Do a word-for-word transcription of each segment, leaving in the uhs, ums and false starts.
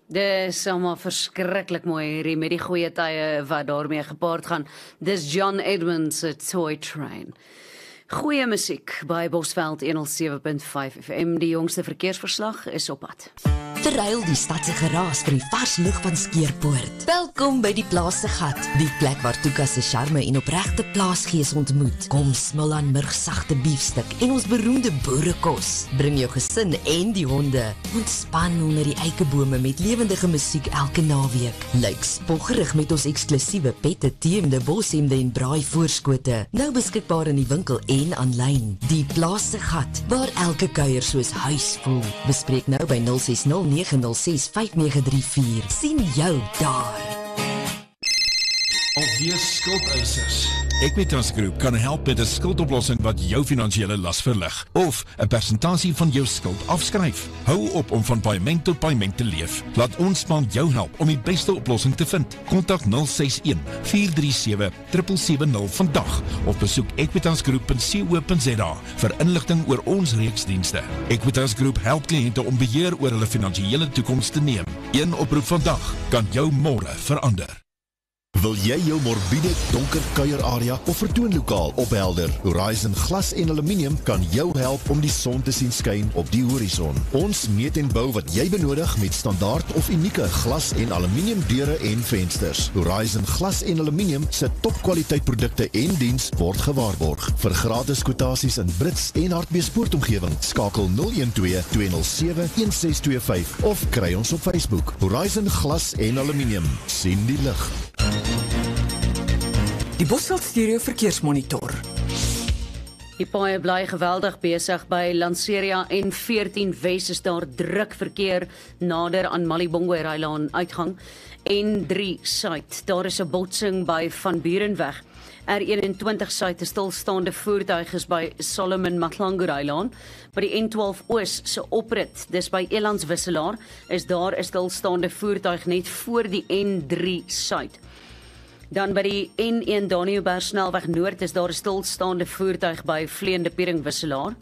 Dis allemaal verskriklik mooi hierdie met die goeie tye wat daarmee gepaard gaan. Dis John Edmonds se Toy Train. Goeie musiek by Bosveld honderd sewe punt vyf F M. Die jongste verkeersverslag is op pad. Verruil die stadse geraas vir die vars lug van Skeerpoort. Welkom by die Plaas se Gat, die plek waar Tuka se charme en opregte plaasgees ontmoet. Kom smil aan murgsagte biefstuk en ons beroemde boerekos. Bring jou gesin en die honde. Ontspan onder die eikebome met lewendige musiek elke naweek. Lyk spoggerig met ons eksklusiewe pette, teemde, boshemde en braai voorskote. Nou beskikbaar in die winkel en aanlyn. Die Plaas se Gat, waar elke kuier soos huis voel. Bespreek nou by nul ses nul nege nul ses vyf nege drie vier. Sien jou daar. Alweer skuldeisers. Equitas Groep kan help met 'n skuldoplossing wat jou finansiële las verlig of 'n persentasie van jou skuld afskryf. Hou op om van paaiement tot paaiement te leef. Laat ons span jou help om die beste oplossing te vind. Kontak nul ses een vier drie sewe sewe sewe nul vandag of besoek equitas groep punt co punt za vir inligting oor ons reeks dienste. Equitas Groep help kliënte om beheer oor hulle finansiële toekoms te neem. Een oproep vandag kan jou môre verander. Wil jy jou morbiede, donker kuierarea of vertoonlokaal ophelder? Horizon Glas en Aluminium kan jou help om die son te sien skyn op die horison. Ons meet en bou wat jy benodig met standaard of unieke glas en aluminium deure en vensters. Horizon Glas en Aluminium se topkwaliteit produkte en diens word gewaarborg. Vir gratis kwotasies in Brits en Hartbeespoortomgewing, skakel nul een twee twee nul sewe een ses twee vyf of kry ons op Facebook. Horizon Glas en Aluminium. Sien die lig. Die Bosveld Stereo Verkeersmonitor. Die paaie bly geweldig besig by Lanseria en veertien Wes is daar druk verkeer nader aan Malibongwe Rylaan uitgang. N drie Suid, daar is 'n botsing by Van Burenweg. R eenentwintig Suid, 'n stilstaande voertuig is by Solomon Maklangu Rylaan. By die N twaalf Oos se oprit, dis by Elandswisselaar, is daar 'n stilstaande voertuig net voor die N drie Suid. Dan by die N een Daniëlberg snelweg noord is daar 'n stilstaande voertuig by Vleende Piering Wisselaar.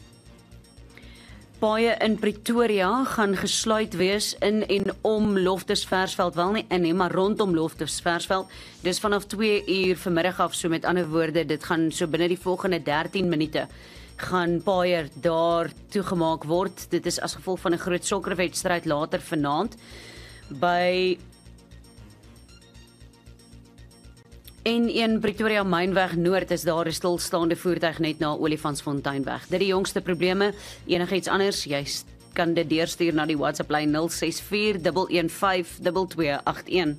Paaie in Pretoria gaan gesluit wees in en om Loftus Versveld, wel nie in nie, maar rondom Loftus Versveld. Dis vanaf twee uur vanmiddag af, so met ander woorde, dit gaan so binne die volgende dertien minute gaan paaie daar toegemaak word. Dit is as gevolg van 'n groot sokkerwedstryd later vanaand. By N een Pretoria Mynweg Noord is daar 'n stilstaande voertuig net na Olifantsfonteinweg. Dit die jongste probleme, enigiets anders, jy kan dit deurstuur na die WhatsApp lyn nul ses vier een een vyf twee twee agt een.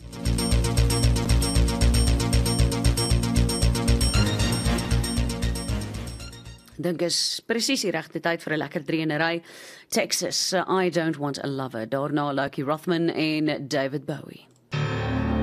Dink is presies die regte tyd vir 'n lekker drieënery. Texas, I Don't Want a Lover, daarna Lucky Rothman en David Bowie.